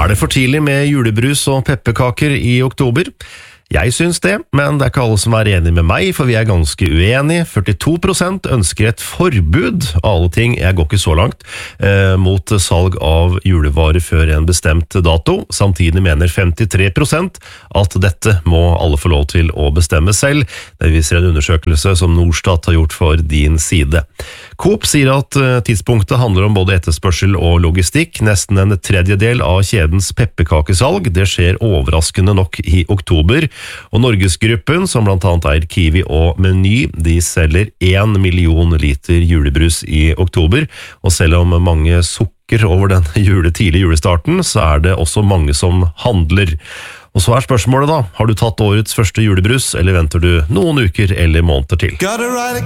det for tidlig med julebrus og pepperkaker i oktober? Jeg synes det, men det er ikke alle som er enige med meg, for vi er ganske uenige. 42% ønsker et forbud av alle ting, jeg går ikke så langt, mot salg av julevarer før en bestemt dato. Samtidig mener 53% at dette må alle få lov til å bestemme selv. Det viser en undersøkelse som Norstat har gjort for din side. Coop sier at tidspunktet handler om både etterspørsel og logistikk. Nesten en tredjedel av kjedens pepperkakesalg, det skjer overraskende nok i oktober. Og Norgesgruppen, som blant annet eier Kiwi og Meny, de selger 1 million liter julebrus i oktober. Og selv om mange sukker over den tidlige julestarten, så er det også mange som handler. Og så er spørsmålet da, har du tatt årets første julebrus, eller venter du noen uker eller måneder til?